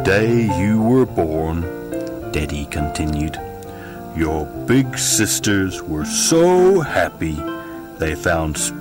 day you were born," Daddy continued, "your big sisters were so happy they found